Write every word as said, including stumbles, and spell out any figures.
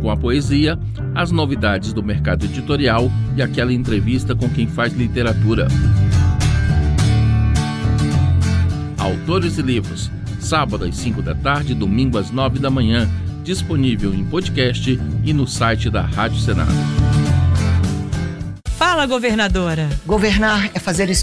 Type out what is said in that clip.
com a poesia, as novidades do mercado editorial e aquela entrevista com quem faz literatura. Autores e Livros, sábado às cinco da tarde, domingo às nove da manhã, disponível em podcast e no site da Rádio Senado. Fala, governadora. Governar é fazer